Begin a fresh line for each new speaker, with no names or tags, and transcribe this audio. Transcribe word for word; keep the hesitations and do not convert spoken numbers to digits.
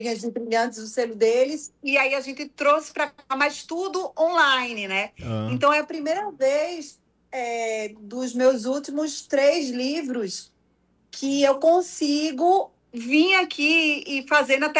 de Brilhantes, o selo deles, e aí a gente trouxe para cá, mas tudo online, né?
Ah.
Então é a primeira vez é, dos meus últimos três livros que eu consigo vir aqui e fazer na